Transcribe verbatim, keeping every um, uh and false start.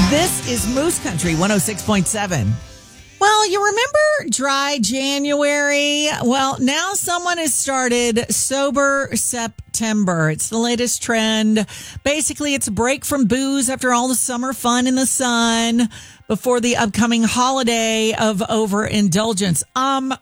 This is Moose Country one oh six point seven. Well, you remember dry January? Well, now someone has started Sober September. It's the latest trend. Basically, it's a break from booze after all the summer fun in the sun before the upcoming holiday of overindulgence. Um,